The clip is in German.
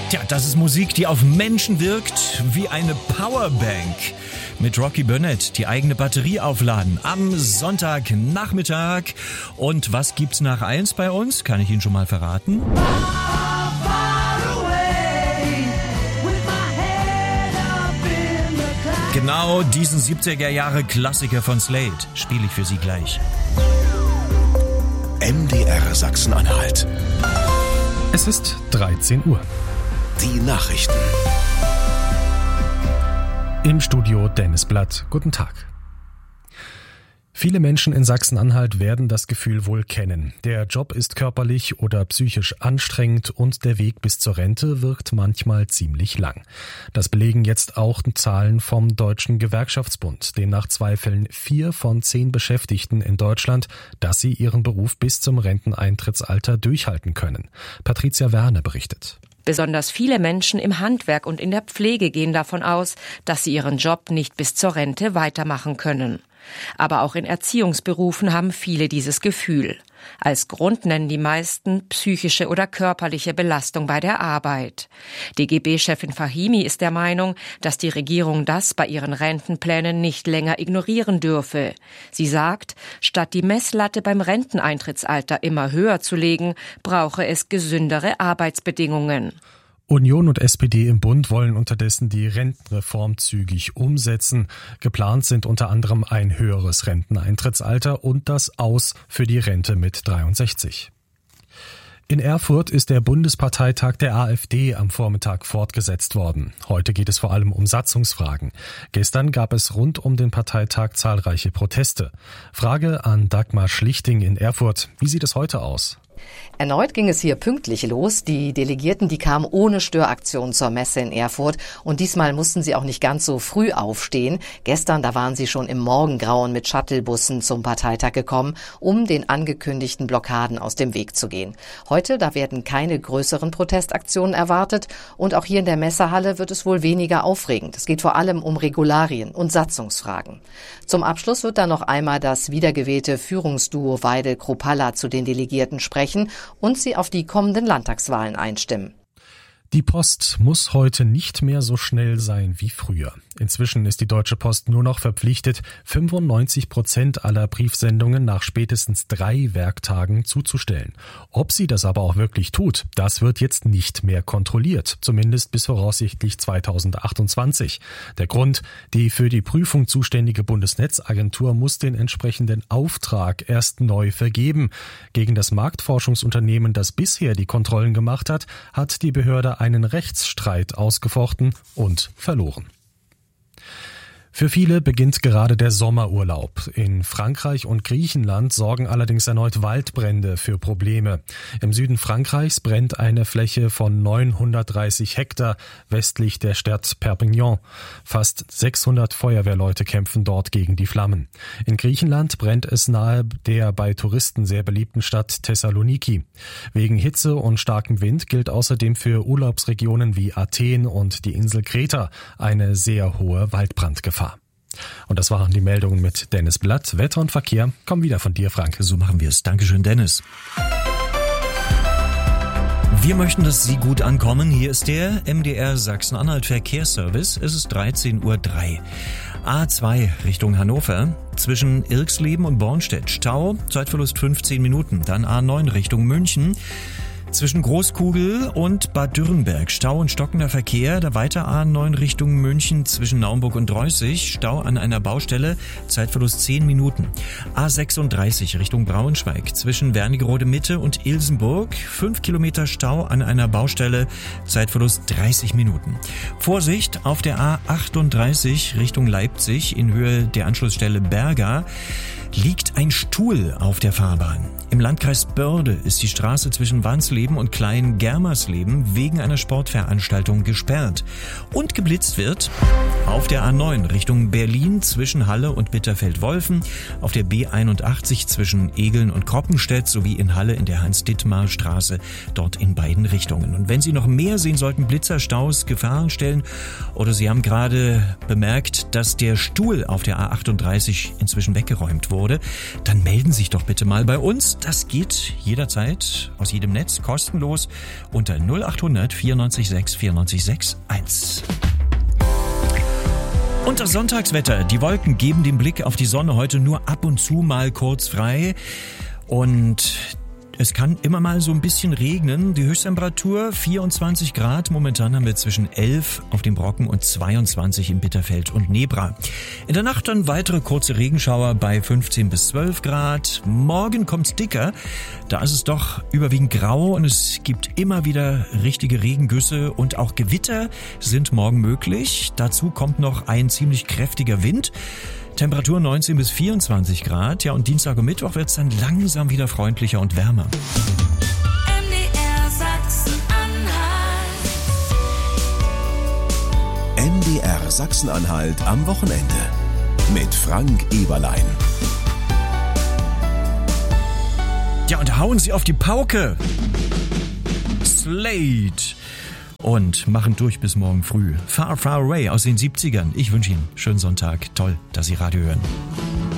Tja, das ist Musik, die auf Menschen wirkt wie eine Powerbank. Mit Rocky Burnett die eigene Batterie aufladen am Sonntagnachmittag. Und was gibt's nach 1 bei uns? Kann ich Ihnen schon mal verraten? Genau diesen 70er-Jahre-Klassiker von Slade spiele ich für Sie gleich. MDR Sachsen-Anhalt. Es ist 13 Uhr. Die Nachrichten. Im Studio Dennis Blatt. Guten Tag. Viele Menschen in Sachsen-Anhalt werden das Gefühl wohl kennen. Der Job ist körperlich oder psychisch anstrengend und der Weg bis zur Rente wirkt manchmal ziemlich lang. Das belegen jetzt auch Zahlen vom Deutschen Gewerkschaftsbund. Demnach zweifeln 4 von 10 Beschäftigten in Deutschland, dass sie ihren Beruf bis zum Renteneintrittsalter durchhalten können. Patricia Werner berichtet. Besonders viele Menschen im Handwerk und in der Pflege gehen davon aus, dass sie ihren Job nicht bis zur Rente weitermachen können. Aber auch in Erziehungsberufen haben viele dieses Gefühl. Als Grund nennen die meisten psychische oder körperliche Belastung bei der Arbeit. DGB-Chefin Fahimi ist der Meinung, dass die Regierung das bei ihren Rentenplänen nicht länger ignorieren dürfe. Sie sagt, statt die Messlatte beim Renteneintrittsalter immer höher zu legen, brauche es gesündere Arbeitsbedingungen. Union und SPD im Bund wollen unterdessen die Rentenreform zügig umsetzen. Geplant sind unter anderem ein höheres Renteneintrittsalter und das Aus für die Rente mit 63. In Erfurt ist der Bundesparteitag der AfD am Vormittag fortgesetzt worden. Heute geht es vor allem um Satzungsfragen. Gestern gab es rund um den Parteitag zahlreiche Proteste. Frage an Dagmar Schlichting in Erfurt. Wie sieht es heute aus? Erneut ging es hier pünktlich los. Die Delegierten, die kamen ohne Störaktion zur Messe in Erfurt. Und diesmal mussten sie auch nicht ganz so früh aufstehen. Gestern, da waren sie schon im Morgengrauen mit Shuttlebussen zum Parteitag gekommen, um den angekündigten Blockaden aus dem Weg zu gehen. Heute, da werden keine größeren Protestaktionen erwartet. Und auch hier in der Messehalle wird es wohl weniger aufregend. Es geht vor allem um Regularien und Satzungsfragen. Zum Abschluss wird dann noch einmal das wiedergewählte Führungsduo Weidel-Kruppalla zu den Delegierten sprechen und sie auf die kommenden Landtagswahlen einstimmen. Die Post muss heute nicht mehr so schnell sein wie früher. Inzwischen ist die Deutsche Post nur noch verpflichtet, 95% aller Briefsendungen nach spätestens 3 Werktagen zuzustellen. Ob sie das aber auch wirklich tut, das wird jetzt nicht mehr kontrolliert, zumindest bis voraussichtlich 2028. Der Grund: die für die Prüfung zuständige Bundesnetzagentur muss den entsprechenden Auftrag erst neu vergeben. Gegen das Marktforschungsunternehmen, das bisher die Kontrollen gemacht hat, hat die Behörde einen Rechtsstreit ausgefochten und verloren. Für viele beginnt gerade der Sommerurlaub. In Frankreich und Griechenland sorgen allerdings erneut Waldbrände für Probleme. Im Süden Frankreichs brennt eine Fläche von 930 Hektar westlich der Stadt Perpignan. Fast 600 Feuerwehrleute kämpfen dort gegen die Flammen. In Griechenland brennt es nahe der bei Touristen sehr beliebten Stadt Thessaloniki. Wegen Hitze und starkem Wind gilt außerdem für Urlaubsregionen wie Athen und die Insel Kreta eine sehr hohe Waldbrandgefahr. Und das waren die Meldungen mit Dennis Blatt. Wetter und Verkehr kommen wieder von dir, Frank. So machen wir es. Dankeschön, Dennis. Wir möchten, dass Sie gut ankommen. Hier ist der MDR Sachsen-Anhalt Verkehrsservice. Es ist 13:03 Uhr. A2 Richtung Hannover. Zwischen Irxleben und Bornstedt Stau, Zeitverlust 15 Minuten. Dann A9 Richtung München. Zwischen Großkugel und Bad Dürrenberg Stau und stockender Verkehr. Da weiter A9 Richtung München zwischen Naumburg und Dreußig. Stau an einer Baustelle. Zeitverlust 10 Minuten. A36 Richtung Braunschweig zwischen Wernigerode Mitte und Ilsenburg. 5 Kilometer Stau an einer Baustelle. Zeitverlust 30 Minuten. Vorsicht auf der A38 Richtung Leipzig in Höhe der Anschlussstelle Berga. Liegt ein Stuhl auf der Fahrbahn. Im Landkreis Börde ist die Straße zwischen Wansleben und Klein-Germersleben wegen einer Sportveranstaltung gesperrt. Und geblitzt wird auf der A9 Richtung Berlin zwischen Halle und Bitterfeld-Wolfen, auf der B81 zwischen Egeln und Kroppenstedt sowie in Halle in der Hans-Dittmar-Straße, dort in beiden Richtungen. Und wenn Sie noch mehr sehen sollten, Blitzerstaus, Gefahrenstellen oder Sie haben gerade bemerkt, dass der Stuhl auf der A38 inzwischen weggeräumt wurde, dann melden Sie sich doch bitte mal bei uns. Das geht jederzeit aus jedem Netz, kostenlos unter 0800 94 6 94 6 1. Und das Sonntagswetter. Die Wolken geben den Blick auf die Sonne heute nur ab und zu mal kurz frei. Und es kann immer mal so ein bisschen regnen. Die Höchsttemperatur 24 Grad. Momentan haben wir zwischen 11 auf dem Brocken und 22 in Bitterfeld und Nebra. In der Nacht dann weitere kurze Regenschauer bei 15 bis 12 Grad. Morgen kommt's dicker. Da ist es doch überwiegend grau und es gibt immer wieder richtige Regengüsse und auch Gewitter sind morgen möglich. Dazu kommt noch ein ziemlich kräftiger Wind. Temperatur 19 bis 24 Grad. Ja, und Dienstag und Mittwoch wird es dann langsam wieder freundlicher und wärmer. MDR Sachsen-Anhalt. MDR Sachsen-Anhalt am Wochenende. Mit Frank Eberlein. Ja, und hauen Sie auf die Pauke. Slade. Und machen durch bis morgen früh. Far, Far Away aus den 70ern. Ich wünsche Ihnen einen schönen Sonntag. Toll, dass Sie Radio hören.